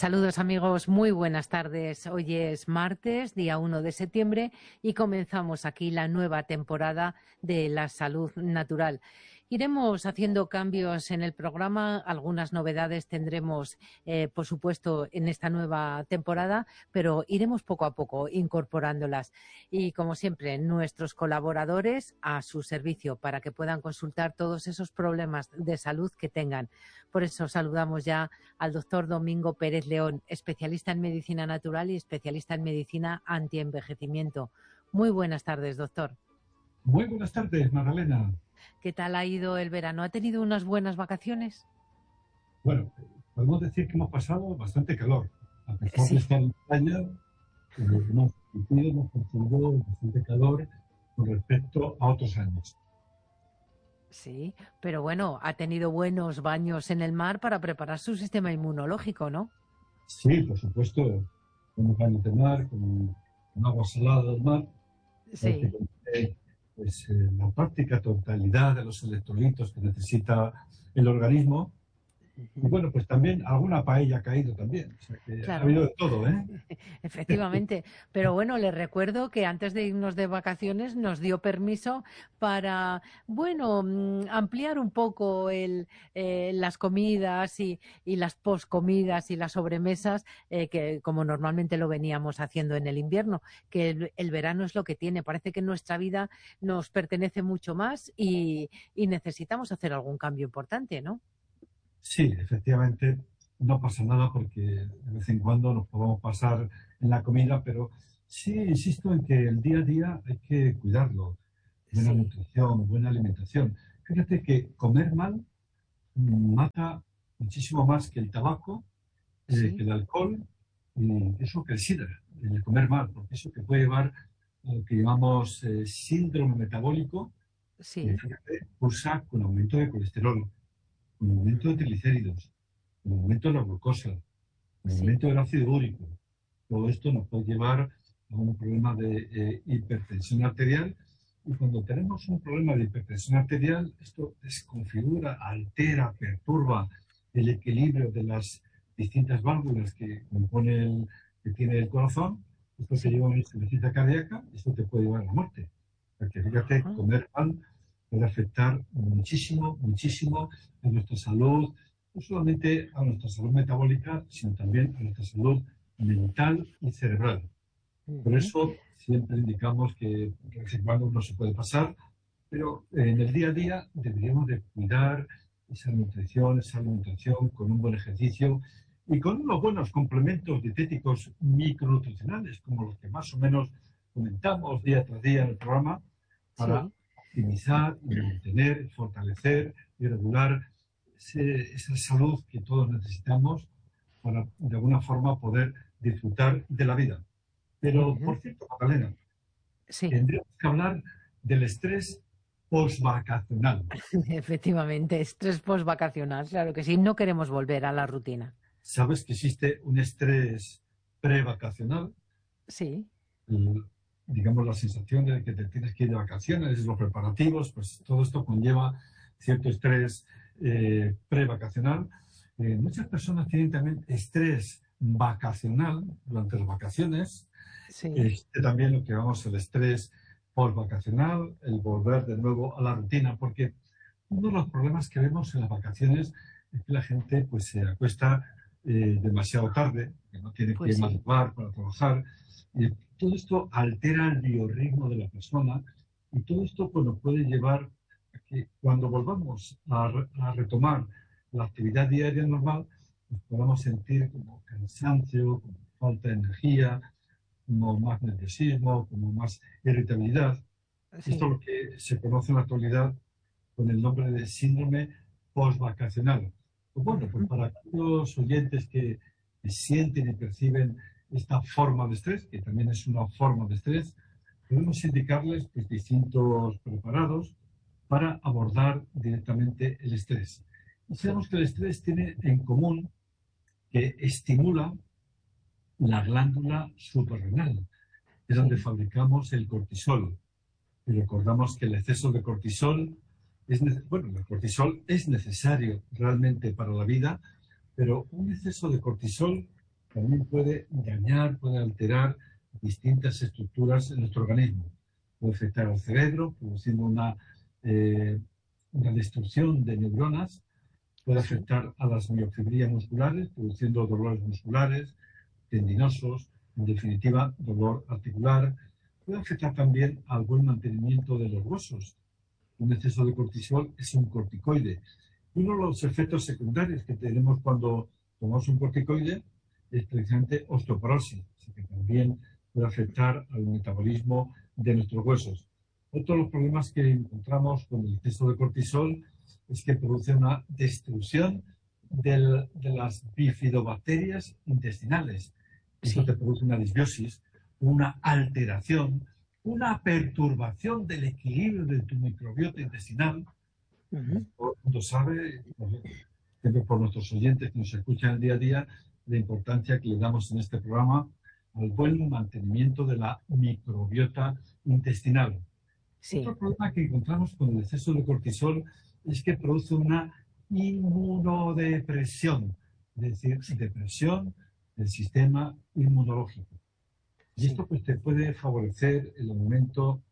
Saludos amigos, muy buenas tardes. Hoy es martes, día 1 de septiembre, y comenzamos aquí la nueva temporada de la salud natural. Iremos haciendo cambios en el programa, algunas novedades tendremos, por supuesto, en esta nueva temporada, pero iremos poco a poco incorporándolas. Y como siempre, nuestros colaboradores a su servicio para que puedan consultar todos esos problemas de salud que tengan. Por eso saludamos ya al doctor Domingo Pérez León, especialista en medicina natural y especialista en medicina antienvejecimiento. Muy buenas tardes, doctor. Muy buenas tardes, Magdalena. ¿Qué tal ha ido el verano? ¿Ha tenido unas buenas vacaciones? Bueno, podemos decir que hemos pasado bastante calor. A pesar de estar en España, hemos percibido bastante calor con respecto a otros años. Sí, pero bueno, ha tenido buenos baños en el mar para preparar su sistema inmunológico, ¿no? Sí, por supuesto, con baños de mar, con agua salada del mar. Sí. Pues la práctica totalidad de los electrolitos que necesita el organismo. Y bueno, pues también alguna paella ha caído también. O sea que Claro. ha habido de todo, ¿eh? Efectivamente. Pero bueno, les recuerdo que antes de irnos de vacaciones nos dio permiso para, bueno, ampliar un poco las comidas y las poscomidas y las sobremesas, que como normalmente lo veníamos haciendo en el invierno, que el verano es lo que tiene. Parece que nuestra vida nos pertenece mucho más y necesitamos hacer algún cambio importante, ¿no? Sí, efectivamente, no pasa nada porque de vez en cuando nos podemos pasar en la comida, pero sí insisto en que el día a día hay que cuidarlo. Buena nutrición, buena alimentación. Fíjate que comer mal mata muchísimo más que el tabaco, que el alcohol, y eso que el sidra, el comer mal, porque eso que puede llevar a lo que llamamos síndrome metabólico, que fíjate, cursa con aumento de colesterol, con aumento de triglicéridos, con aumento de la glucosa, con aumento del ácido úrico. Todo esto nos puede llevar a un problema de hipertensión arterial. Y cuando tenemos un problema de hipertensión arterial, esto desconfigura, altera, perturba el equilibrio de las distintas válvulas que compone que tiene el corazón. Esto te lleva a una insuficiencia cardíaca, esto te puede llevar a la muerte. Porque fíjate, comer mal puede afectar muchísimo, muchísimo a nuestra salud, no solamente a nuestra salud metabólica, sino también a nuestra salud mental y cerebral. Por eso siempre indicamos que de vez en cuando no se puede pasar, pero en el día a día deberíamos de cuidar esa nutrición, esa alimentación con un buen ejercicio y con unos buenos complementos dietéticos micronutricionales, como los que más o menos comentamos día tras día en el programa, para optimizar y mantener, fortalecer y regular esa salud que todos necesitamos para, de alguna forma, poder disfrutar de la vida. Pero, por cierto, Magdalena, tendríamos que hablar del estrés postvacacional. Efectivamente, estrés postvacacional, claro que sí, no queremos volver a la rutina. ¿Sabes que existe un estrés prevacacional? Sí. Digamos, la sensación de que te tienes que ir de vacaciones, los preparativos, pues todo esto conlleva cierto estrés prevacacional. Muchas personas tienen también estrés vacacional durante las vacaciones. También lo que llamamos el estrés postvacacional, el volver de nuevo a la rutina, porque uno de los problemas que vemos en las vacaciones es que la gente pues se acuesta demasiado tarde, que no tiene que madrugar para trabajar, y todo esto altera el biorritmo de la persona y todo esto pues, nos puede llevar a que cuando volvamos a retomar la actividad diaria normal, pues podamos sentir como cansancio, como falta de energía, como más nerviosismo, como más irritabilidad. Esto es lo que se conoce en la actualidad con el nombre de síndrome postvacacional. Pues bueno, pues para aquellos oyentes que sienten y perciben esta forma de estrés, que también es una forma de estrés, podemos indicarles pues, distintos preparados para abordar directamente el estrés. Y sabemos que el estrés tiene en común que estimula la glándula suprarrenal, es donde fabricamos el cortisol. Y recordamos que el exceso de cortisol el cortisol es necesario realmente para la vida, pero un exceso de cortisol también puede dañar, puede alterar distintas estructuras en nuestro organismo. Puede afectar al cerebro, produciendo una destrucción de neuronas. Puede Sí. afectar a las miofibrillas musculares, produciendo dolores musculares, tendinosos, en definitiva, dolor articular. Puede afectar también al buen mantenimiento de los huesos. Un exceso de cortisol es un corticoide. Uno de los efectos secundarios que tenemos cuando tomamos un corticoide es precisamente osteoporosis, así que también puede afectar al metabolismo de nuestros huesos. Otro de los problemas que encontramos con el exceso de cortisol es que produce una destrucción de las bifidobacterias intestinales. Esto te Sí. produce una disbiosis, una alteración, una perturbación del equilibrio de tu microbiota intestinal. Ujú. Todo el mundo sabe, siempre por nuestros oyentes que nos escuchan el día a día, la importancia que le damos en este programa al buen mantenimiento de la microbiota intestinal. Otro Sí. problema que encontramos con el exceso de cortisol es que produce una inmunodepresión, es decir, Sí. depresión del sistema inmunológico. Y Sí. esto pues te puede favorecer el aumento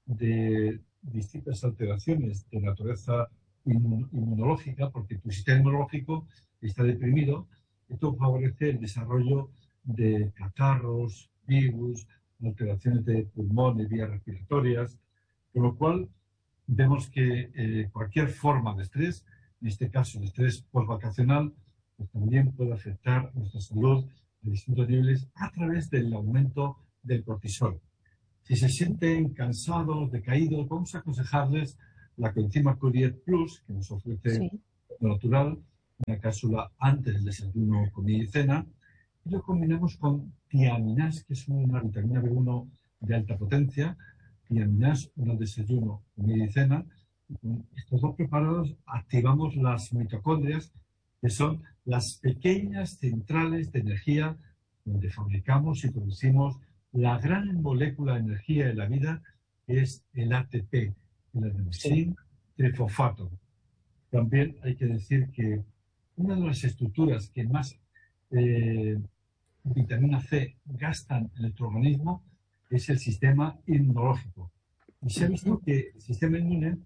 de distintas alteraciones de naturaleza inmunológica, porque tu sistema inmunológico está deprimido. Esto favorece el desarrollo de catarros, virus, alteraciones de pulmones, vías respiratorias, con lo cual vemos que cualquier forma de estrés, en este caso el estrés postvacacional, pues también puede afectar nuestra salud a distintos niveles a través del aumento del cortisol. Si se sienten cansados, decaídos, vamos a aconsejarles la coenzima Q10 Plus, que nos ofrece Sí. lo natural, una cápsula antes del desayuno, comida y cena, y lo combinamos con tiaminas, que es una vitamina B1 de alta potencia, tiaminas, una al desayuno, comida y cena. Y con estos dos preparados activamos las mitocondrias, que son las pequeñas centrales de energía donde fabricamos y producimos la gran molécula de energía de la vida, que es el ATP, el Sí. adenosín trifosfato. También hay que decir que una de las estructuras que más eh, vitamina C gastan en nuestro organismo es el sistema inmunológico. Y se ha Ujú. visto que el sistema inmune,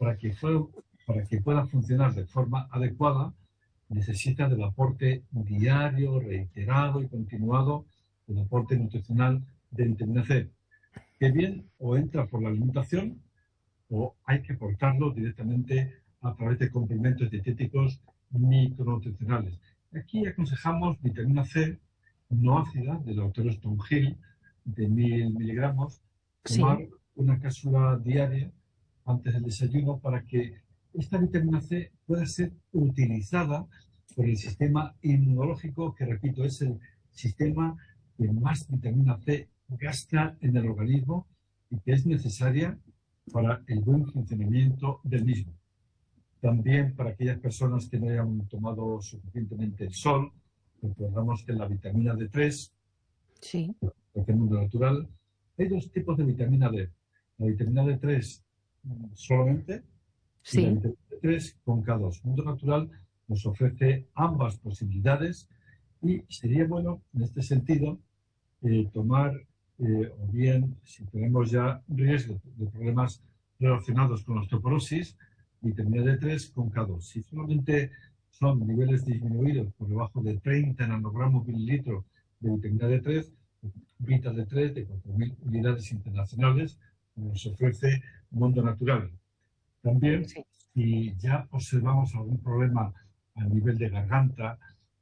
para que pueda funcionar de forma adecuada, necesita del aporte diario, reiterado y continuado del aporte nutricional de vitamina C, que bien o entra por la alimentación o hay que aportarlo directamente a través de complementos dietéticos micronutricionales. Aquí aconsejamos vitamina C no ácida del autor Stone Hill de 1000 miligramos, tomar Sí. una cápsula diaria antes del desayuno para que esta vitamina C pueda ser utilizada por el sistema inmunológico, que repito, es el sistema que más vitamina C gasta en el organismo y que es necesaria para el buen funcionamiento del mismo. También para aquellas personas que no hayan tomado suficientemente el sol, recordamos que la vitamina D3, Sí. porque el mundo natural, hay dos tipos de vitamina D. La vitamina D3 solamente y la Sí. vitamina D3 con K2. El mundo natural nos ofrece ambas posibilidades y sería bueno, en este sentido, tomar, o bien, si tenemos ya riesgo de problemas relacionados con la osteoporosis, vitamina D3 con K2. Si solamente son niveles disminuidos por debajo de 30 nanogramos mililitro de vitamina D3, Vita D3 de 4.000 unidades internacionales, nos ofrece Mundo Natural. También, Sí. si ya observamos algún problema a nivel de garganta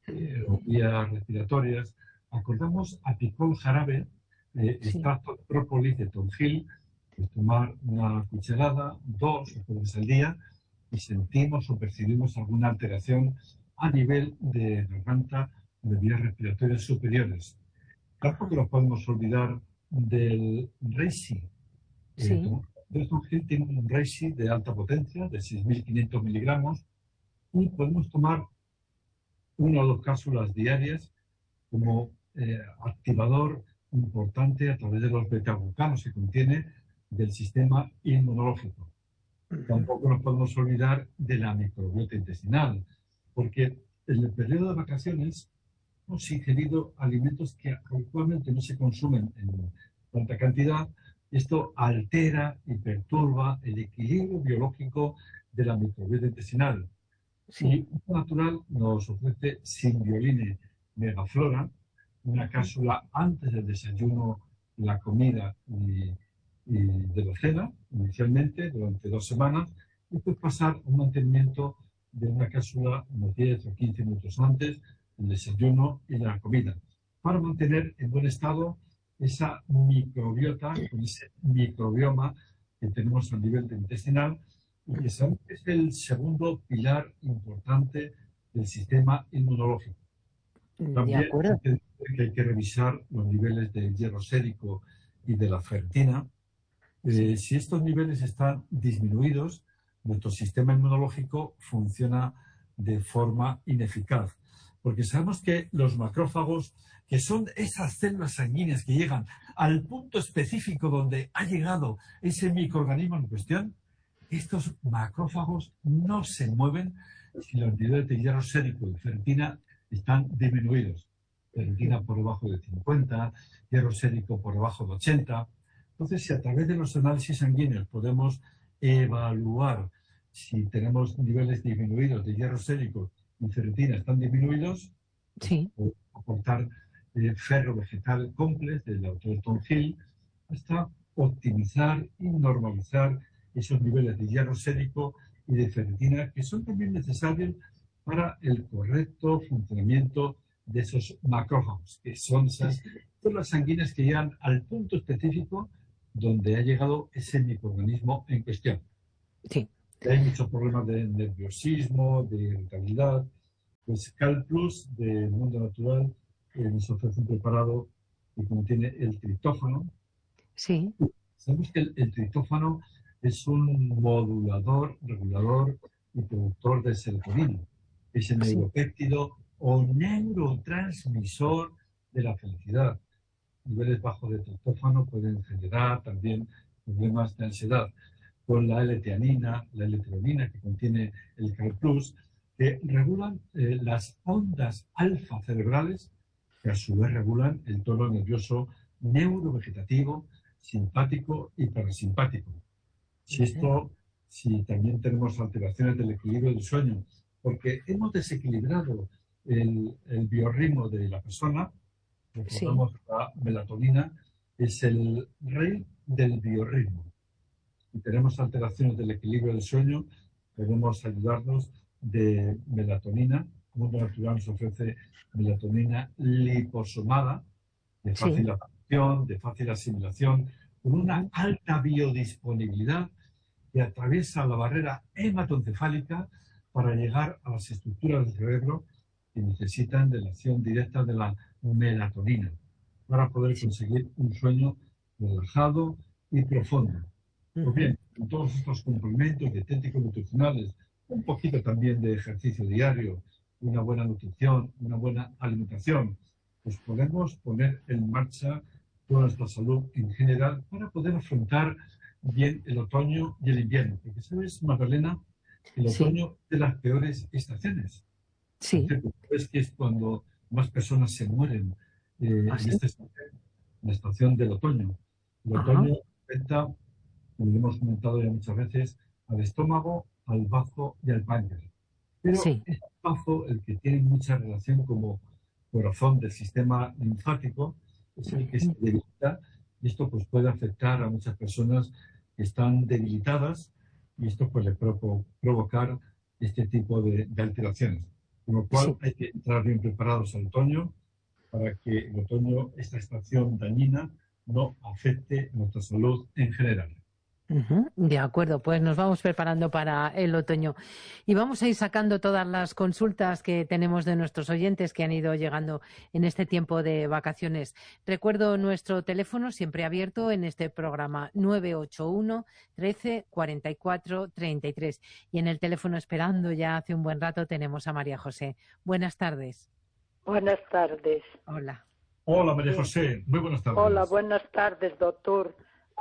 o vías respiratorias, acordamos apicol jarabe, Sí. extracto de própolis de tonjil, pues tomar una cucharada, dos o tres al día, y sentimos o percibimos alguna alteración a nivel de garganta o de vías respiratorias superiores. Tampoco nos podemos olvidar del reishi. Sí. Tonjil tiene un reishi de alta potencia, de 6.500 miligramos, y podemos tomar una o dos cápsulas diarias como activador importante a través de los betaglucanos que contiene del sistema inmunológico. Ujú. Tampoco nos podemos olvidar de la microbiota intestinal, porque en el periodo de vacaciones hemos ingerido alimentos que habitualmente no se consumen en tanta cantidad. Esto altera y perturba el equilibrio biológico de la microbiota intestinal. Sí. Y Mundo Natural nos ofrece Symbioline Megaflora, una cápsula antes del desayuno, la comida y de la cena, inicialmente, durante 2 semanas, y después pasar un mantenimiento de una cápsula unos 10 o 15 minutos antes del desayuno y la comida, para mantener en buen estado esa microbiota, con ese microbioma que tenemos a nivel intestinal y que sabemos que es el segundo pilar importante del sistema inmunológico. De También acuerdo. hay que revisar los niveles de hierro sérico y de la ferritina. Sí. Si estos niveles están disminuidos, nuestro sistema inmunológico funciona de forma ineficaz. Porque sabemos que los macrófagos, que son esas células sanguíneas que llegan al punto específico donde ha llegado ese microorganismo en cuestión, estos macrófagos no se mueven si los niveles de hierro sérico y ferritina están disminuidos. Ferritina por debajo de 50, hierro sérico por debajo de 80. Entonces, si a través de los análisis sanguíneos podemos evaluar si tenemos niveles disminuidos de hierro sérico y ferritina están disminuidos, pues Sí. podemos aportar ferro vegetal complex del autor Tom Hill hasta optimizar y normalizar esos niveles de hierro sérico y de ferritina que son también necesarios para el correcto funcionamiento de esos macrófagos, que son esas células sanguíneas que llegan al punto específico donde ha llegado ese microorganismo en cuestión. Sí. Hay muchos problemas de nerviosismo, de irritabilidad. Pues Cal Plus del Mundo Natural nos ofrece un preparado que contiene el triptófano. Sí. Sabemos que el triptófano es un modulador, regulador y productor de serotonina. Es el Sí. neuropéptido o neurotransmisor de la felicidad. Niveles bajos de triptófano pueden generar también problemas de ansiedad. Con la L-teanina, la L-tirolina que contiene el CalPlus, que regulan las ondas alfa cerebrales, que a su vez regulan el tono nervioso neurovegetativo, simpático y parasimpático. Si también tenemos alteraciones del equilibrio del sueño, porque hemos desequilibrado el biorritmo de la persona. Sí. Recordamos, la melatonina es el rey del biorritmo. Si tenemos alteraciones del equilibrio del sueño, podemos ayudarnos de melatonina. Mundo Natural nos ofrece melatonina liposomada, de Sí. fácil absorción, de fácil asimilación, con una alta biodisponibilidad que atraviesa la barrera hematoencefálica para llegar a las estructuras del cerebro que necesitan de la acción directa de la melatonina para poder Sí. conseguir un sueño relajado y profundo. Pues Ujú. bien, con todos estos complementos dietéticos nutricionales, un poquito también de ejercicio diario, una buena nutrición, una buena alimentación, pues podemos poner en marcha toda nuestra salud en general para poder afrontar bien el otoño y el invierno. Porque, ¿sabes, Magdalena? El Sí. otoño es de las peores estaciones. Por Sí. cierto, es que es cuando más personas se mueren en Así. esta estación, la estación del otoño. El Ajá. otoño afecta, como lo hemos comentado ya muchas veces, al estómago, al bazo y al páncreas. Pero Sí. es el bazo el que tiene mucha relación como corazón del sistema linfático, es el que se Ujú. debilita y esto pues puede afectar a muchas personas que están debilitadas y esto pues le puede provocar este tipo de alteraciones. Con lo cual Sí. hay que entrar bien preparados al otoño para que el otoño, esta estación dañina, no afecte nuestra salud en general. Ujú. De acuerdo, pues nos vamos preparando para el otoño y vamos a ir sacando todas las consultas que tenemos de nuestros oyentes que han ido llegando en este tiempo de vacaciones. Recuerdo nuestro teléfono siempre abierto en este programa 981 13 44 33 y en el teléfono esperando ya hace un buen rato tenemos a María José. Buenas tardes. Buenas tardes. Hola. Hola María Sí. José, muy buenas Hola, tardes. buenas tardes, doctor.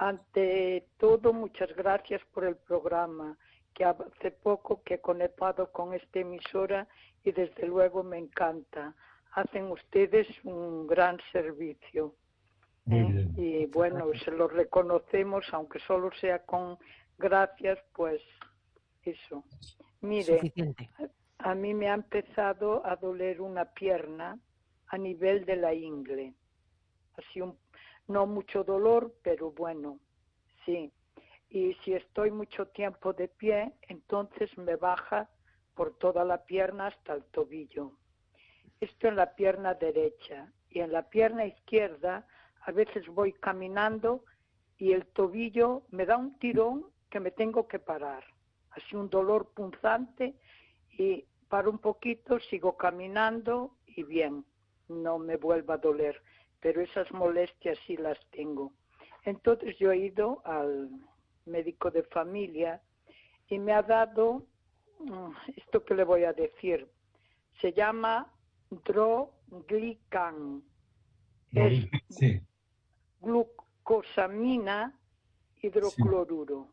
Ante todo, muchas gracias por el programa, que hace poco que he conectado con esta emisora y desde luego me encanta. hacen ustedes un gran servicio. Muy bien. Y bueno, se lo reconocemos, aunque solo sea con gracias, pues eso. Mire, Suficiente. a mí me ha empezado a doler una pierna a nivel de la ingle. Así no mucho dolor, pero bueno, sí. Y si estoy mucho tiempo de pie, entonces me baja por toda la pierna hasta el tobillo. Esto en la pierna derecha. Y en la pierna izquierda, a veces voy caminando y el tobillo me da un tirón que me tengo que parar. Así un dolor punzante y paro un poquito, sigo caminando y bien, no me vuelva a doler. Pero esas molestias sí las tengo. Entonces yo he ido al médico de familia y me ha dado esto que le voy a decir. Se llama Droglican. Es Sí, glucosamina hidrocloruro.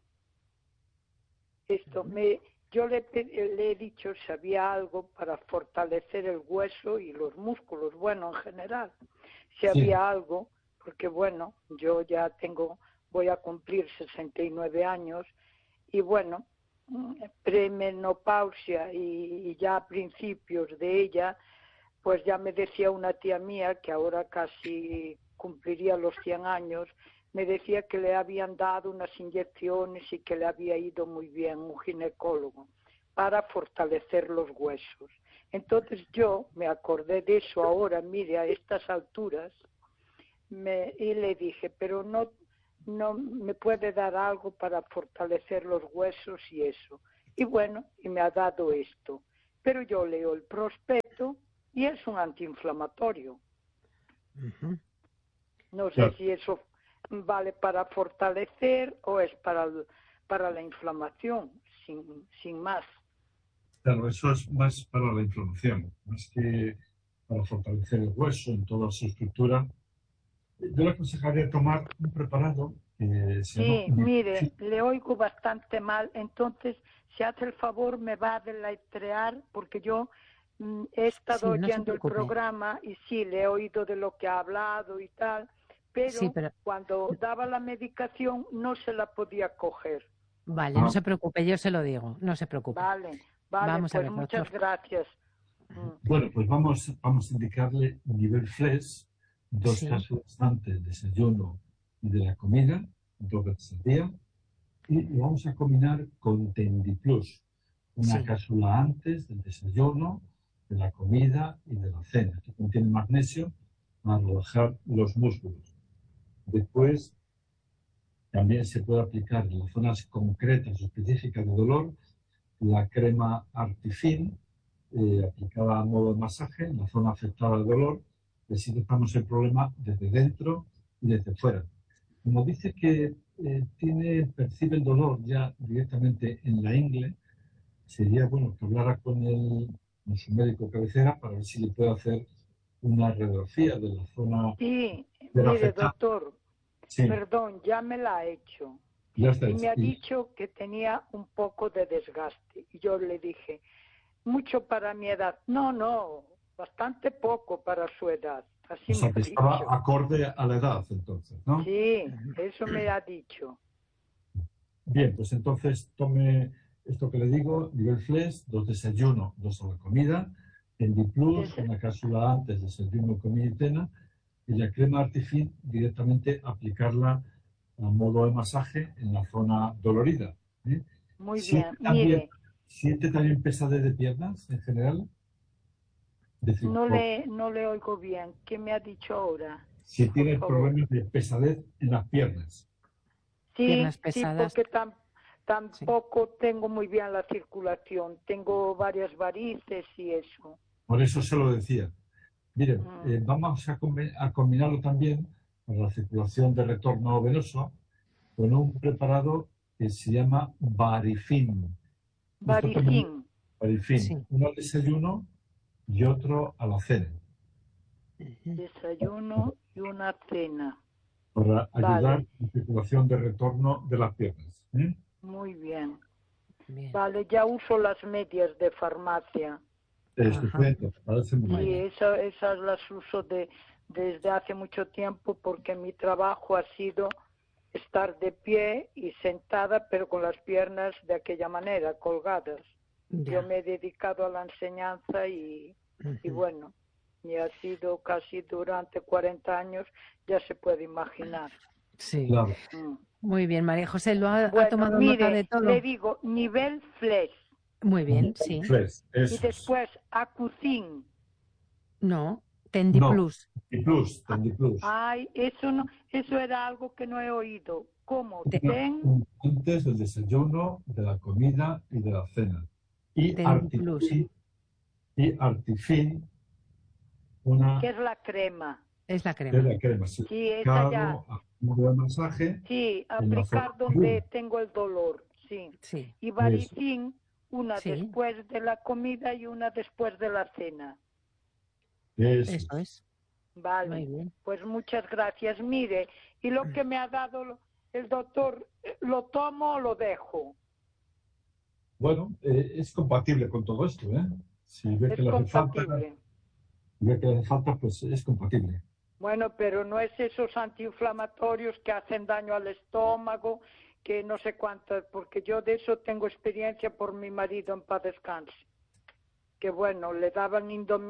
Esto yo le he dicho si había algo para fortalecer el hueso y los músculos, bueno, en general, si había algo, porque bueno, yo ya voy a cumplir 69 años y bueno, premenopausia y ya a principios de ella, pues ya me decía una tía mía que ahora casi cumpliría los 100 años, me decía que le habían dado unas inyecciones y que le había ido muy bien un ginecólogo para fortalecer los huesos. Entonces yo me acordé de eso ahora, mire, a estas alturas, y le dije, pero no me puede dar algo para fortalecer los huesos y eso. Y bueno, y me ha dado esto. Pero yo leo el prospecto y es un antiinflamatorio. No sé si eso vale para fortalecer o es para la inflamación, sin más. Claro, eso es más para la inflamación, más que para fortalecer el hueso en toda su estructura. Yo le aconsejaría tomar un preparado que se llama... Sí, mire, le oigo bastante mal, entonces, si hace el favor, me va a deletrear, porque yo he estado oyendo el programa y sí, le he oído de lo que ha hablado y tal, pero cuando daba la medicación no se la podía coger. Vale, no se preocupe, yo se lo digo, no se preocupe. Vale, vamos pues a ver, muchas gracias. Bueno, pues vamos a indicarle nivel FLES, 2 cápsulas antes del desayuno y de la comida, 2 veces al día, y lo vamos a combinar con Tendiplus, una cápsula antes del desayuno, de la comida y de la cena, que contiene magnesio para relajar los músculos. Después, también se puede aplicar en las zonas concretas o específicas de dolor la crema Artifin, aplicada a modo de masaje en la zona afectada al dolor, y así tratamos el problema desde dentro y desde fuera. Como dice que percibe el dolor ya directamente en la ingle, sería bueno que hablara con su médico cabecera para ver si le puede hacer una radiografía de la zona. Sí, mire, doctor, perdón, ya me la ha hecho. Ya está y me ha dicho que tenía un poco de desgaste. Y yo le dije, mucho para mi edad. No, bastante poco para su edad. Así o sea, me que ha estaba dicho. acorde a la edad, entonces, ¿no? Sí, eso me ha dicho. Bien, pues entonces tome esto que le digo, nivel FLES, 2 desayunos, 2 a la comida, Endiplus, una cápsula antes, desayuno, comida y cena, y la crema Artifin directamente aplicarla a modo de masaje en la zona dolorida. Muy bien, mire. ¿Siente también pesadez de piernas en general? Decir, no le oigo bien. ¿Qué me ha dicho ahora? Si tiene problemas de pesadez en las piernas. Sí, porque tampoco tengo muy bien la circulación. Tengo varias varices y eso. Por eso se lo decía. Miren, vamos a combinarlo también para la circulación de retorno venoso con un preparado que se llama Varifin. Varifin. Varifin. Uno al desayuno y otro a la cena. Desayuno y una cena. Para ayudar a la circulación de retorno de las piernas. Muy bien. Vale, ya uso las medias de farmacia. Estupendo, me parece muy Sí, bien. esas las uso desde hace mucho tiempo porque mi trabajo ha sido estar de pie y sentada, pero con las piernas de aquella manera, colgadas. Ya. Yo me he dedicado a la enseñanza y bueno, y ha sido casi durante 40 años, ya se puede imaginar. Sí. Claro. Muy bien, María José, ha Bueno, tomado nota de mire, todo? le digo nivel flex Muy bien, sí. Flex, y eso es. después acucin. No, Tendiplus. Tendiplus. Ay, eso era algo que no he oído. ¿Cómo? Antes del desayuno, de la comida y de la cena. Y Tendiplus. Artifin, ¿Qué es la crema? Es la es crema. la crema, sí. Sí, esa ya. Un buen masaje. Sí, en la aplicar zona donde tengo el dolor, sí. Sí. Y varicin, una Sí. después de la comida y una después de la cena. Eso es. Vale, Muy bien. pues muchas gracias. Mire, y lo que me ha dado el doctor, ¿lo tomo o lo dejo? Bueno, es compatible con todo esto, ¿eh? Si ve Es que le hace falta, compatible. pues es compatible. Bueno, pero no es esos antiinflamatorios que hacen daño al estómago, que no sé cuánto, porque yo de eso tengo experiencia por mi marido, en paz descanse. Que bueno, le daban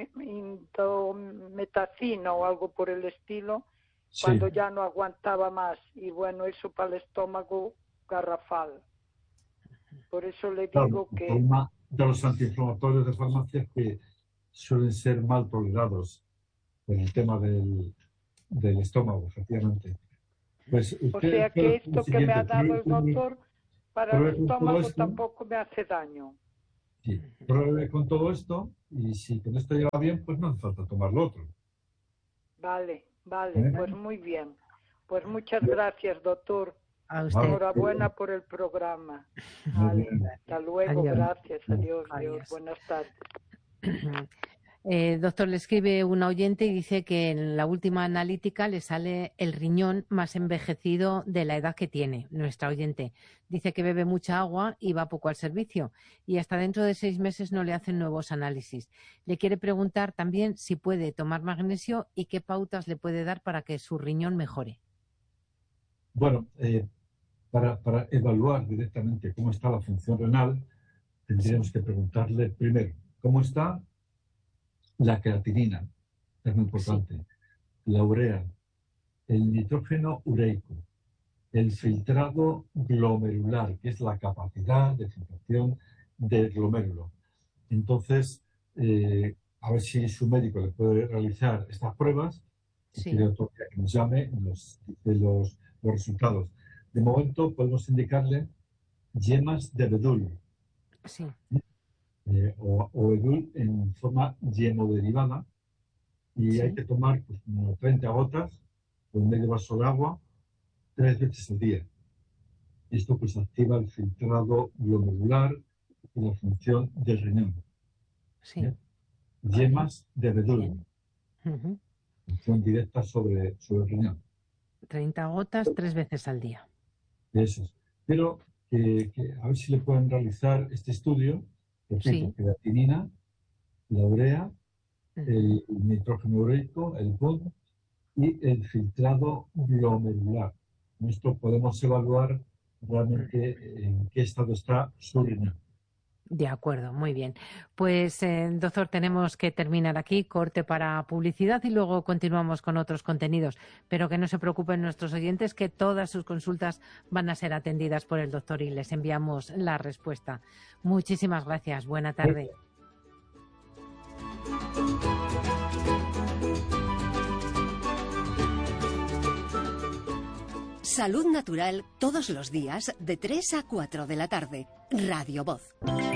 indometacina o algo por el estilo, cuando ya no aguantaba más. Y bueno, eso para el estómago garrafal. Por eso le digo que... De los antiinflamatorios de farmacia que suelen ser mal tolerados por el tema del estómago, efectivamente. Pues o sea que esto que me ha dado el doctor para el estómago tampoco me hace daño. Sí, pruebe con todo esto y si con esto llega bien, pues no hace falta tomar lo otro. Vale, pues muy bien. Pues muchas gracias, doctor. A usted. Enhorabuena por el programa. Vale, hasta luego, Adiós. Gracias, adiós. Buenas tardes. Doctor, le escribe una oyente y dice que en la última analítica le sale el riñón más envejecido de la edad que tiene, nuestra oyente. Dice que bebe mucha agua y va poco al servicio y hasta dentro de 6 meses no le hacen nuevos análisis. Le quiere preguntar también si puede tomar magnesio y qué pautas le puede dar para que su riñón mejore. Bueno, para evaluar directamente cómo está la función renal, tendríamos que preguntarle primero cómo está la creatinina, es muy importante, la urea, el nitrógeno ureico, el filtrado glomerular, que es la capacidad de filtración del glomérulo. Entonces, a ver si su médico le puede realizar estas pruebas y que nos llame los resultados. De momento podemos indicarle yemas de abedul. Sí. O edul en forma hemodderivada y hay que tomar pues, como 30 gotas con medio vaso de agua 3 veces al día. Esto pues activa el filtrado glomerular y la función del riñón. Yemas de abedul. Función directa sobre el riñón. 30 gotas 3 veces al día. Eso es. Pero a ver si le pueden realizar este estudio. Creatinina, la urea, el nitrógeno ureico, el POD y el filtrado glomerular. Con esto podemos evaluar realmente en qué estado está su riñón. De acuerdo, muy bien. Pues, doctor, tenemos que terminar aquí, corte para publicidad y luego continuamos con otros contenidos. Pero que no se preocupen nuestros oyentes, que todas sus consultas van a ser atendidas por el doctor y les enviamos la respuesta. Muchísimas gracias. Buena tarde. Salud Natural todos los días de 3 a 4 de la tarde. Radio Voz.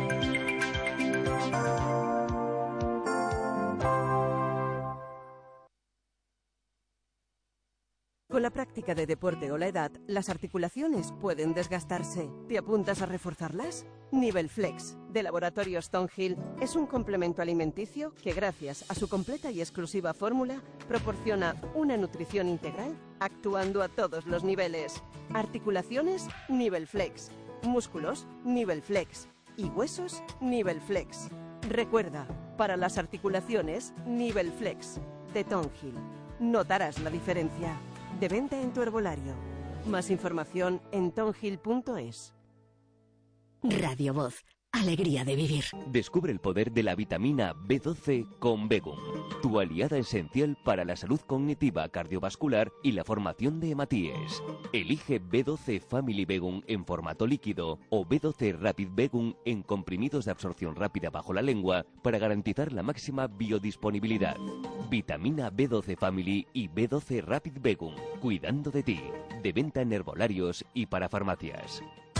Con la práctica de deporte o la edad, las articulaciones pueden desgastarse. ¿Te apuntas a reforzarlas? Nivel Flex, de Laboratorio Stonehill, es un complemento alimenticio que, gracias a su completa y exclusiva fórmula, proporciona una nutrición integral actuando a todos los niveles. Articulaciones, Nivel Flex. Músculos, Nivel Flex. Y huesos, Nivel Flex. Recuerda, Para las articulaciones, Nivel Flex, de Tonghil. Notarás la diferencia. De venta en tu herbolario. Más información en tonghil.es. Radio Voz. Alegría de vivir. Descubre el poder de la vitamina B12 con Begum, tu aliada esencial para la salud cognitiva, cardiovascular y la formación de hematíes. Elige B12 Family Begum en formato líquido o B12 Rapid Begum en comprimidos de absorción rápida bajo la lengua para garantizar la máxima biodisponibilidad. Vitamina B12 Family y B12 Rapid Begum, cuidando de ti. De venta en herbolarios y para farmacias.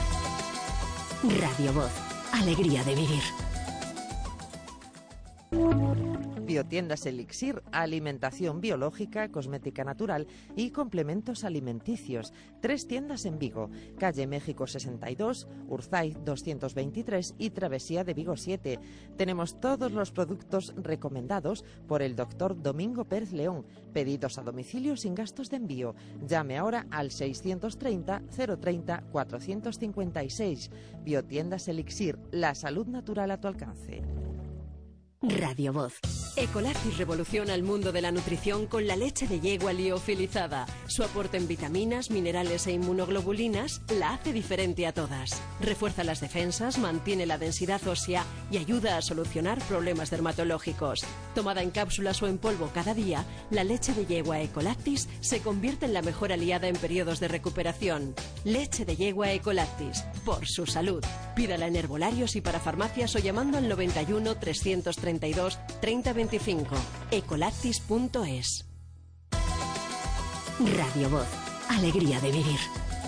Radio Voz. Alegría de vivir. Biotiendas Elixir, alimentación biológica, cosmética natural y complementos alimenticios. 3 tiendas en Vigo, calle México 62, Urzaiz 223 y Travesía de Vigo 7. Tenemos todos los productos recomendados por el doctor Domingo Pérez León. Pedidos a domicilio sin gastos de envío. Llame ahora al 630 030 456. Biotiendas Elixir, la salud natural a tu alcance. Radio Voz. Ecolactis revoluciona el mundo de la nutrición con la leche de yegua liofilizada. Su aporte en vitaminas, minerales e inmunoglobulinas la hace diferente a todas. Refuerza las defensas, mantiene la densidad ósea y ayuda a solucionar problemas dermatológicos. Tomada en cápsulas o en polvo cada día, la leche de yegua Ecolactis se convierte en la mejor aliada en periodos de recuperación. Leche de yegua Ecolactis, por su salud. Pídala en herbolarios y para farmacias o llamando al 91 332 3025. Ecolactis.es. Radio Voz. Alegría de vivir.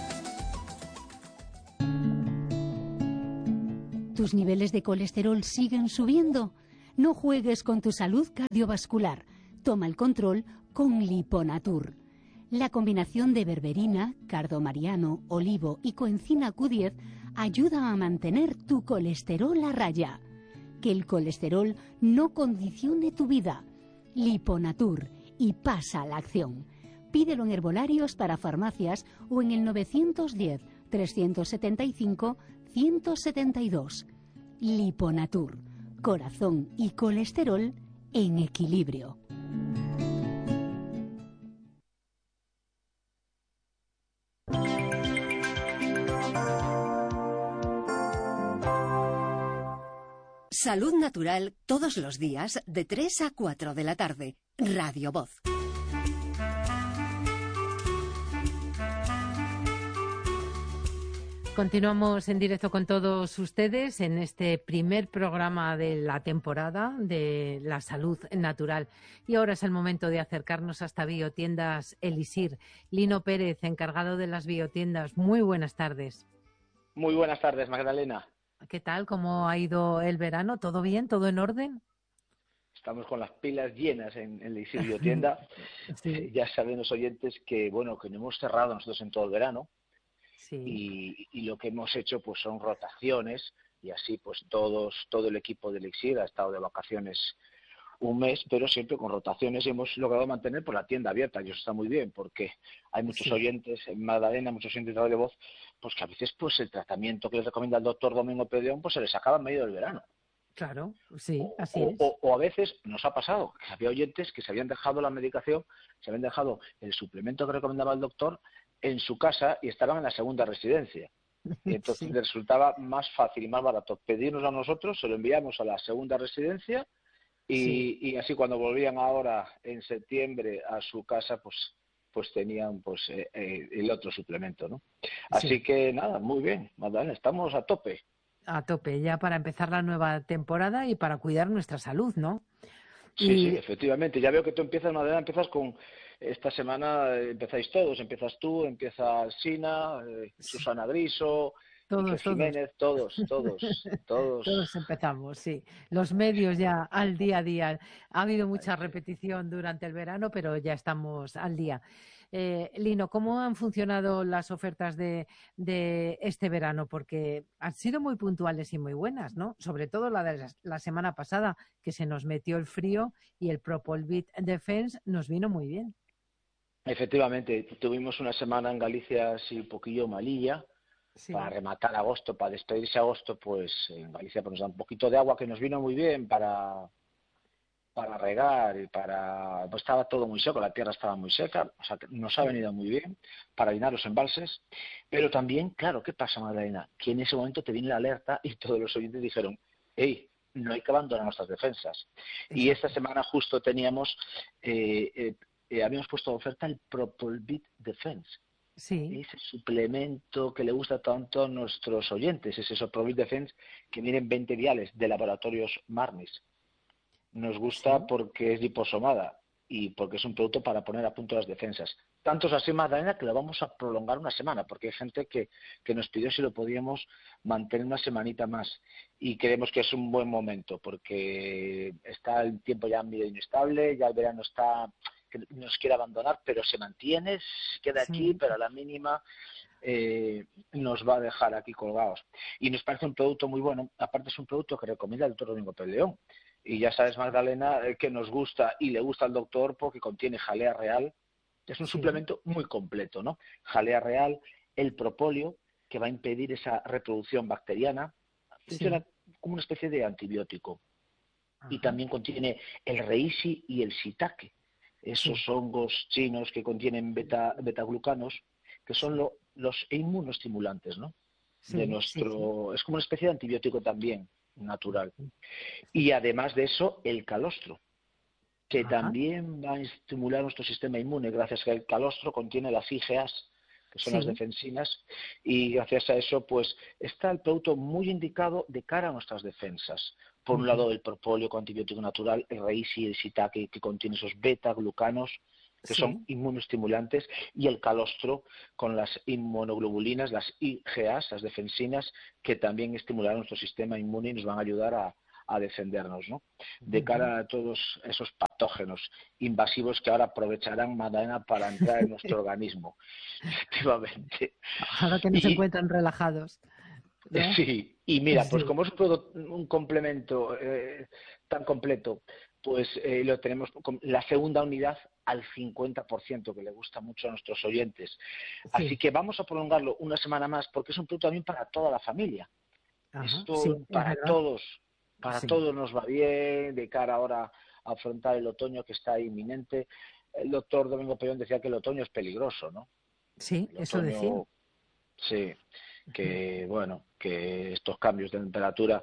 ¿Tus niveles de colesterol siguen subiendo? No juegues con tu salud cardiovascular. Toma el control con Liponatur. La combinación de berberina, cardomariano, olivo y coenzima Q10 ayuda a mantener tu colesterol a raya. Que el colesterol no condicione tu vida. Liponatur, y pasa a la acción. Pídelo en herbolarios para farmacias o en el 910 375 172. Liponatur, corazón y colesterol en equilibrio. Salud natural todos los días de 3 a 4 de la tarde. Radio Voz. Continuamos en directo con todos ustedes en este primer programa de la temporada de la salud natural. Y ahora es el momento de acercarnos hasta Biotiendas Elixir. Lino Pérez, encargado de las biotiendas. Muy buenas tardes. Muy buenas tardes, Magdalena. ¿Qué tal? ¿Cómo ha ido el verano? ¿Todo bien? ¿Todo en orden? Estamos con las pilas llenas en Elixir Biotienda. Sí. Ya saben los oyentes que, bueno, que no hemos cerrado nosotros en todo el verano. Sí. Y lo que hemos hecho pues son rotaciones y así pues todo el equipo de Elixir ha estado de vacaciones un mes, pero siempre con rotaciones, y hemos logrado mantener por la tienda abierta, y eso está muy bien, porque hay muchos oyentes en Magdalena, muchos oyentes de Radio Voz, pues que a veces pues el tratamiento que les recomienda el doctor Domingo Pedeón pues se les acaba en medio del verano. Claro, sí, así es. O a veces nos ha pasado que había oyentes que se habían dejado la medicación, se habían dejado el suplemento que recomendaba el doctor en su casa y estaban en la segunda residencia. Y entonces les resultaba más fácil y más barato pedirnos a nosotros, se lo enviamos a la segunda residencia y así cuando volvían ahora en septiembre a su casa, pues tenían pues el otro suplemento, ¿no? Así que nada, muy bien, Magdalena, estamos a tope. A tope, ya para empezar la nueva temporada y para cuidar nuestra salud, ¿no? Sí, efectivamente. Ya veo que tú empiezas, Magdalena, empiezas con... Esta semana empezáis todos, empiezas tú, empieza Sina, Susana Griso, Jiménez, todos empezamos, sí. Los medios ya al día a día. Ha habido mucha repetición durante el verano, pero ya estamos al día. Lino, ¿cómo han funcionado las ofertas de este verano? Porque han sido muy puntuales y muy buenas, ¿no? Sobre todo la de la semana pasada, que se nos metió el frío y el Propolvit Defense nos vino muy bien. Efectivamente, tuvimos una semana en Galicia así un poquillo malilla. Sí. Para rematar agosto, para despedirse agosto, pues en Galicia pues nos da un poquito de agua que nos vino muy bien para para regar y pues estaba todo muy seco, la tierra estaba muy seca, o sea, que nos ha venido muy bien para llenar los embalses, pero también, claro, ¿qué pasa, Magdalena? Que en ese momento te viene la alerta y todos los oyentes dijeron, hey, no hay que abandonar nuestras defensas. Y esta semana justo teníamos, habíamos puesto de oferta el Propolvit Defense. Sí. Ese suplemento que le gusta tanto a nuestros oyentes, ese Propolvit Defense que vienen 20 viales de laboratorios Marnis. Nos gusta porque es liposomada y porque es un producto para poner a punto las defensas. Tanto es así, Magdalena, que lo vamos a prolongar una semana, porque hay gente que nos pidió si lo podíamos mantener una semanita más. Y creemos que es un buen momento, porque está el tiempo ya medio inestable, ya el verano está que nos quiere abandonar, pero se mantiene, queda aquí, pero a la mínima nos va a dejar aquí colgados. Y nos parece un producto muy bueno. Aparte es un producto que recomienda el doctor Domingo Pérez León. Y ya sabes, Magdalena, que nos gusta y le gusta al doctor porque contiene jalea real. Es un suplemento muy completo, ¿no? Jalea real, el propóleo, que va a impedir esa reproducción bacteriana. Funciona como una especie de antibiótico. Ajá. Y también contiene el reishi y el shiitake, esos hongos chinos que contienen betaglucanos, que son los inmunoestimulantes, ¿no? De nuestro, es como una especie de antibiótico también natural. Y además de eso, el calostro, que también va a estimular nuestro sistema inmune, gracias a que el calostro contiene las IgAs, que son las defensinas, y gracias a eso, pues, está el producto muy indicado de cara a nuestras defensas. Por un lado, el propóleo con antibiótico natural, el reishi y el shiitake, que contiene esos beta-glucanos, que son inmunoestimulantes, y el calostro con las inmunoglobulinas, las IgAs, las defensinas, que también estimularán nuestro sistema inmune y nos van a ayudar a defendernos, ¿no? De cara a todos esos patógenos invasivos que ahora aprovecharán, Magdalena, para entrar en nuestro organismo. Efectivamente. Ahora que nos encuentran relajados, ¿no? Sí, y mira, pues como es un complemento tan completo, pues lo tenemos con la segunda unidad al 50%, que le gusta mucho a nuestros oyentes. Así que vamos a prolongarlo una semana más, porque es un producto también para toda la familia. Esto para todos. Para todos nos va bien, de cara ahora a afrontar el otoño que está inminente. El doctor Domingo Pellón decía que el otoño es peligroso, ¿no? Sí, eso decía. Sí, que bueno, que estos cambios de temperatura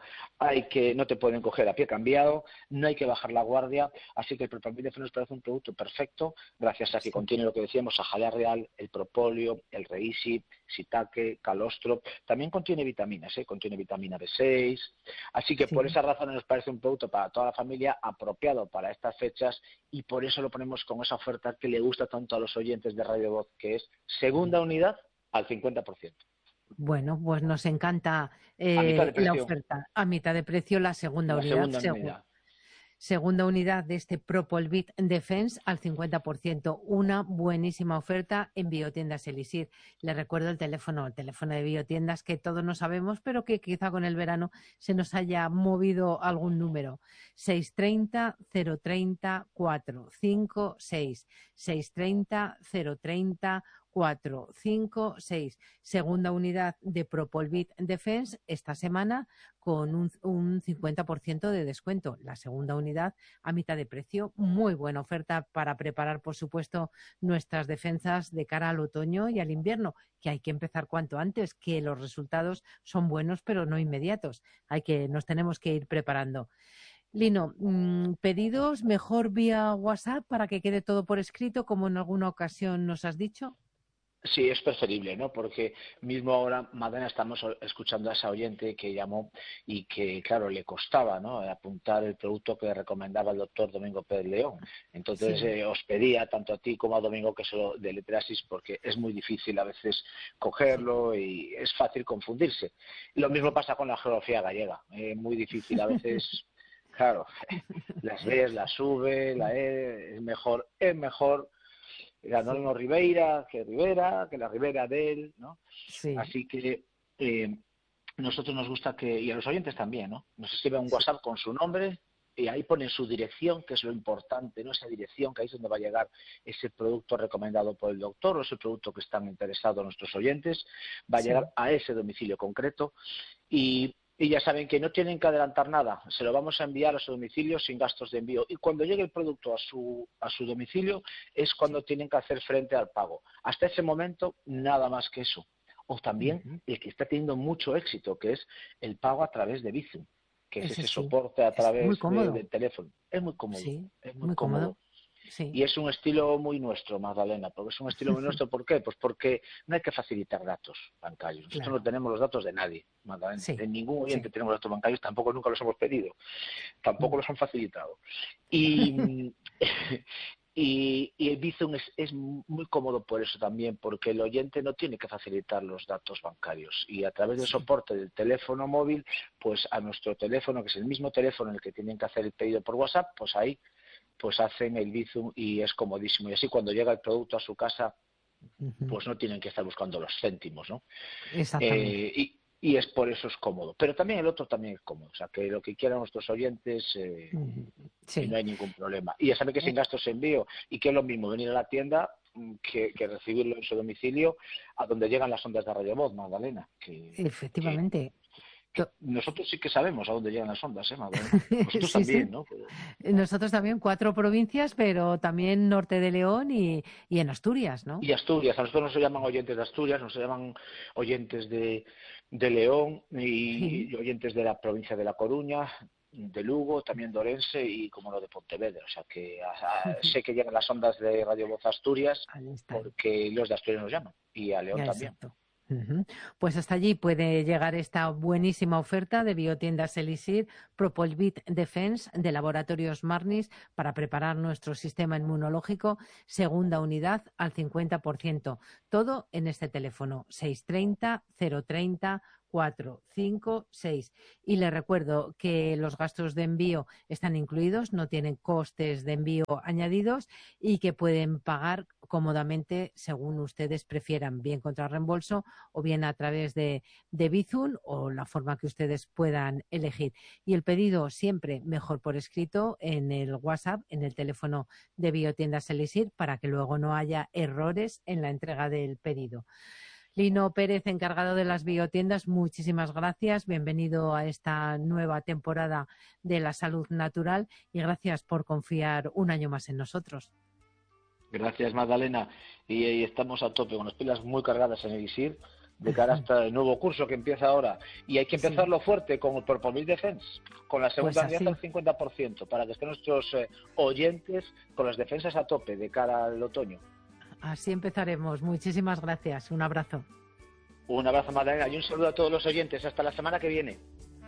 no te pueden coger a pie cambiado, no hay que bajar la guardia, así que el Propolvit Defense nos parece un producto perfecto, gracias a que contiene lo que decíamos, a jalea real, el propóleo, el reishi, shiitake, calostro, también contiene vitaminas, contiene vitamina B6, así que por esa razón nos parece un producto para toda la familia, apropiado para estas fechas, y por eso lo ponemos con esa oferta que le gusta tanto a los oyentes de Radio Voz, que es segunda unidad al 50%. Bueno, pues nos encanta la oferta. A mitad de precio la segunda unidad. Segunda unidad de este Propolvit Defense al 50%. Una buenísima oferta en Biotiendas Elixir. Les recuerdo el teléfono de Biotiendas, que todos no sabemos, pero que quizá con el verano se nos haya movido algún número. 630 030 456. 630 030 456. Segunda unidad de Propolvit Defense esta semana con un 50% de descuento. La segunda unidad a mitad de precio. Muy buena oferta para preparar, por supuesto, nuestras defensas de cara al otoño y al invierno, que hay que empezar cuanto antes, que los resultados son buenos pero no inmediatos. Nos tenemos que ir preparando. Lino, ¿pedidos mejor vía WhatsApp para que quede todo por escrito, como en alguna ocasión nos has dicho? Sí, es preferible, ¿no? Porque mismo ahora, Magdalena, estamos escuchando a esa oyente que llamó y que, claro, le costaba, ¿no?, apuntar el producto que recomendaba el doctor Domingo Pérez León. Entonces, os pedía, tanto a ti como a Domingo, que se lo deletreaseis, porque es muy difícil a veces cogerlo y es fácil confundirse. Lo mismo pasa con la geografía gallega. Muy difícil a veces, claro, las ves, las sube, es mejor ganó Ribeira, que la Ribera de él, ¿no? Sí. Así que nosotros nos gusta y a los oyentes también, ¿no? Nos escribe un WhatsApp con su nombre y ahí ponen su dirección, que es lo importante, ¿no? Esa dirección, que ahí es donde va a llegar ese producto recomendado por el doctor o ese producto que están interesados nuestros oyentes, va a llegar a ese domicilio concreto y Y ya saben que no tienen que adelantar nada, se lo vamos a enviar a su domicilio sin gastos de envío. Y cuando llegue el producto a su domicilio es cuando tienen que hacer frente al pago. Hasta ese momento, nada más que eso. O también el que está teniendo mucho éxito, que es el pago a través de Bizum, que es ese soporte a través del teléfono. Es muy cómodo. Sí, es muy cómodo. Sí. Y es un estilo muy nuestro, Magdalena. Porque es un estilo muy nuestro, ¿por qué? Pues porque no hay que facilitar datos bancarios. Nosotros no tenemos los datos de nadie, Magdalena. De ningún oyente tenemos datos bancarios, tampoco nunca los hemos pedido. Tampoco los han facilitado. Y el Bizum es muy cómodo por eso también, porque el oyente no tiene que facilitar los datos bancarios. Y a través del soporte del teléfono móvil, pues a nuestro teléfono, que es el mismo teléfono en el que tienen que hacer el pedido por WhatsApp, pues ahí pues hacen el Bizum y es comodísimo. Y así cuando llega el producto a su casa, pues no tienen que estar buscando los céntimos, ¿no? Exactamente. Y es por eso es cómodo. Pero también el otro también es cómodo. O sea, que lo que quieran nuestros oyentes, y no hay ningún problema. Y ya saben que sin gastos de envío, y que es lo mismo venir a la tienda que recibirlo en su domicilio, a donde llegan las ondas de Radio Voz, Magdalena. Efectivamente. Nosotros sí que sabemos a dónde llegan las ondas, Magdalena. Nosotros también, ¿no? Nosotros también, 4 provincias, pero también norte de León y en Asturias, ¿no? Y Asturias. A nosotros no se llaman oyentes de Asturias, nos se llaman oyentes de León y oyentes de la provincia de La Coruña, de Lugo, también de Orense y como lo de Pontevedra. O sea que sé que llegan las ondas de Radio Voz Asturias porque los de Asturias nos llaman y a León también. Exacto. Pues hasta allí puede llegar esta buenísima oferta de Biotiendas Elixir Propolvit Defense de Laboratorios Marnis para preparar nuestro sistema inmunológico, segunda unidad al 50%. Todo en este teléfono 630 030 456. Y les recuerdo que los gastos de envío están incluidos, no tienen costes de envío añadidos y que pueden pagar cómodamente según ustedes prefieran, bien contra reembolso o bien a través de Bizum o la forma que ustedes puedan elegir. Y el pedido siempre mejor por escrito en el WhatsApp, en el teléfono de Biotiendas Elixir, para que luego no haya errores en la entrega del pedido. Lino Pérez, encargado de las biotiendas, muchísimas gracias. Bienvenido a esta nueva temporada de la salud natural y gracias por confiar un año más en nosotros. Gracias, Magdalena. Y estamos a tope, con las pilas muy cargadas en Elixir, de cara hasta el nuevo curso que empieza ahora. Y hay que empezarlo fuerte con el Propolvit Defense, con la segunda unidad al 50%, para que estén nuestros oyentes con las defensas a tope de cara al otoño. Así empezaremos. Muchísimas gracias. Un abrazo. Un abrazo, Magdalena, y un saludo a todos los oyentes. Hasta la semana que viene.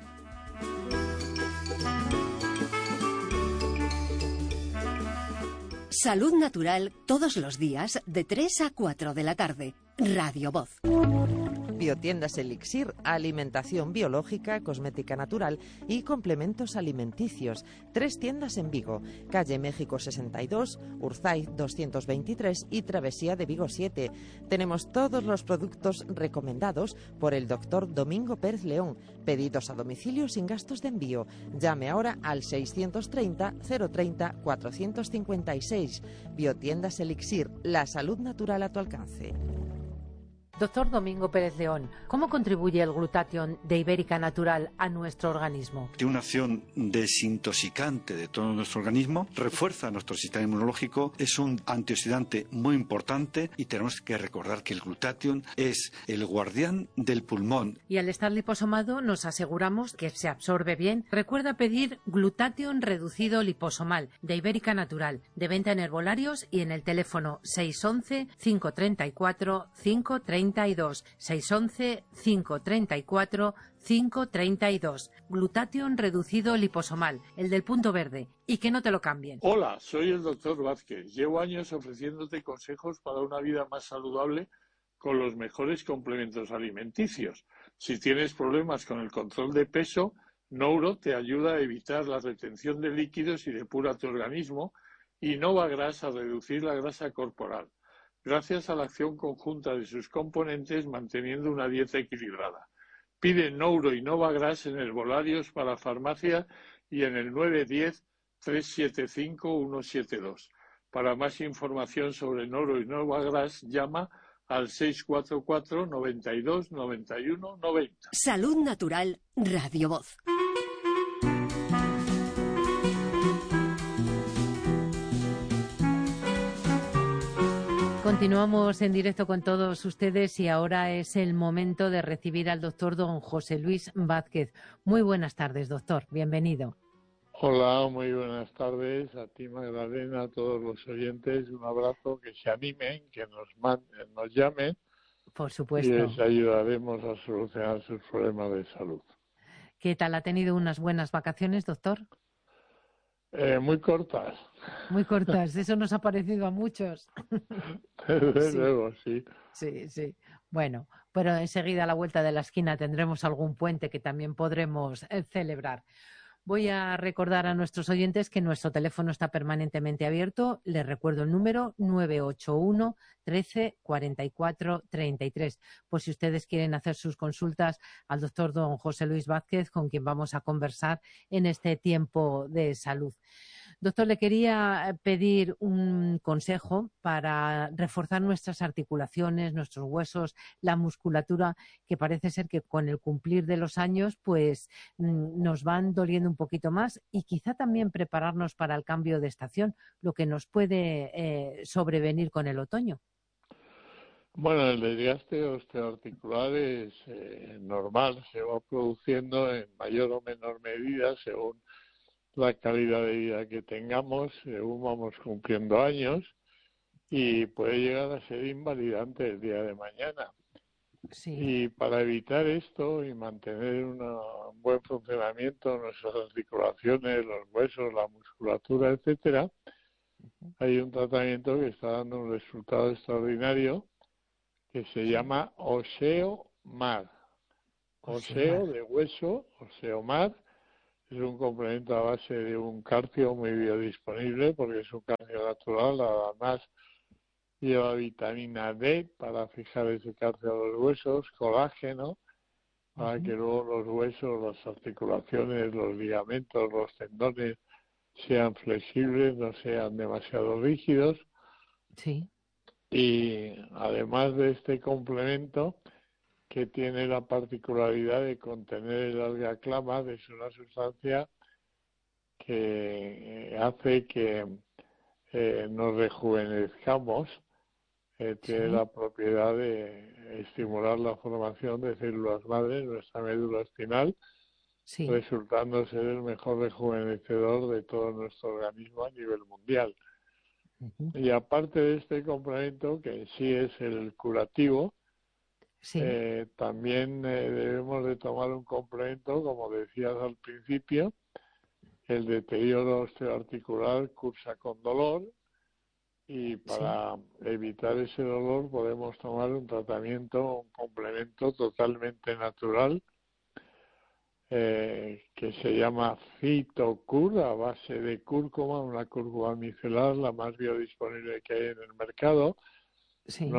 Salud Natural todos los días de 3 a 4 de la tarde. Radio Voz. Biotiendas Elixir, alimentación biológica, cosmética natural y complementos alimenticios. 3 tiendas en Vigo, calle México 62, Urzaiz 223 y Travesía de Vigo 7. Tenemos todos los productos recomendados por el doctor Domingo Pérez León. Pedidos a domicilio sin gastos de envío. Llame ahora al 630 030 456. Biotiendas Elixir, la salud natural a tu alcance. Doctor Domingo Pérez León, ¿cómo contribuye el glutatión de Ibérica Natural a nuestro organismo? Tiene una acción desintoxicante de todo nuestro organismo, refuerza nuestro sistema inmunológico, es un antioxidante muy importante y tenemos que recordar que el glutatión es el guardián del pulmón. Y al estar liposomado nos aseguramos que se absorbe bien. Recuerda pedir glutatión reducido liposomal de Ibérica Natural, de venta en herbolarios y en el teléfono 611 534 532. 611 534 532. Glutatión reducido liposomal, el del punto verde. Y que no te lo cambien. Hola, soy el doctor Vázquez. Llevo años ofreciéndote consejos para una vida más saludable con los mejores complementos alimenticios. Si tienes problemas con el control de peso, Nouro te ayuda a evitar la retención de líquidos y depura tu organismo, y Novagras a reducir la grasa corporal, gracias a la acción conjunta de sus componentes manteniendo una dieta equilibrada. Pide Nouro y Novagras en herbolarios para farmacia y en el 910-375-172. Para más información sobre Nouro y Novagras, llama al 644 92 91 90. Salud Natural, Radio Voz. Continuamos en directo con todos ustedes y ahora es el momento de recibir al doctor don José Luis Vázquez. Muy buenas tardes, doctor. Bienvenido. Hola, muy buenas tardes a ti, Magdalena, a todos los oyentes. Un abrazo, que se animen, que nos llamen. Por supuesto. Y les ayudaremos a solucionar sus problemas de salud. ¿Qué tal? ¿Ha tenido unas buenas vacaciones, doctor? Muy cortas. Muy cortas, eso nos ha parecido a muchos. Desde luego, sí. Sí, sí. Bueno, pero enseguida a la vuelta de la esquina tendremos algún puente que también podremos celebrar. Voy a recordar a nuestros oyentes que nuestro teléfono está permanentemente abierto. Les recuerdo el número 981 13 44 33. Por si ustedes quieren hacer sus consultas al doctor don José Luis Vázquez, con quien vamos a conversar en este tiempo de salud. Doctor, le quería pedir un consejo para reforzar nuestras articulaciones, nuestros huesos, la musculatura, que parece ser que con el cumplir de los años pues nos van doliendo un poquito más, y quizá también prepararnos para el cambio de estación, lo que nos puede sobrevenir con el otoño. Bueno, el desgaste osteoarticular es normal, se va produciendo en mayor o menor medida según la calidad de vida que tengamos, según vamos cumpliendo años, y puede llegar a ser invalidante el día de mañana. Sí. Y para evitar esto y mantener un buen funcionamiento de nuestras articulaciones, los huesos, la musculatura, etcétera, hay un tratamiento que está dando un resultado extraordinario que se llama OSEOMAD. Oseo de hueso, OSEOMAD. Es un complemento a base de un calcio muy biodisponible, porque es un calcio natural, además lleva vitamina D para fijar ese calcio a los huesos, colágeno, para que luego los huesos, las articulaciones, los ligamentos, los tendones sean flexibles, no sean demasiado rígidos. Sí. Y además de este complemento, que tiene la particularidad de contener el alga clama, es una sustancia que hace que nos rejuvenezcamos, tiene la propiedad de estimular la formación de células madre en nuestra médula espinal, resultando ser el mejor rejuvenecedor de todo nuestro organismo a nivel mundial. Y aparte de este complemento, que en sí es el curativo, también debemos de tomar un complemento, como decías al principio. El deterioro osteoarticular cursa con dolor, y para evitar ese dolor podemos tomar un tratamiento, un complemento totalmente natural, que se llama Phytocur, a base de cúrcuma, una cúrcuma micelar, la más biodisponible que hay en el mercado. Sí.